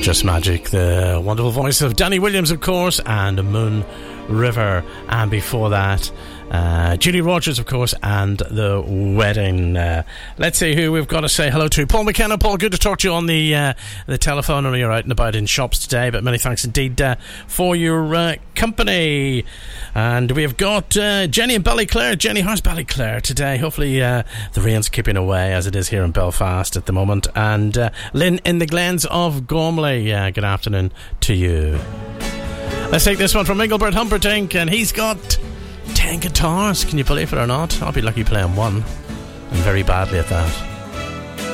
Just Magic, the wonderful voice of Danny Williams, of course, and Moon River. And before that, Julie Rogers, of course, and The Wedding. Let's see who we've got to say hello to. Paul McKenna. Paul, good to talk to you on the telephone. I know you're out and about in shops today, but many thanks indeed for your company. And we've got Jenny in Ballyclare. Jenny, how's Ballyclare today? Hopefully the rain's keeping away, as it is here in Belfast at the moment. And Lynn in the Glens of Gormley. Good afternoon to you. Let's take this one from Engelbert Humperdinck, and he's got 10 guitars. Can you believe it or not? I'll be lucky playing one, and very badly at that.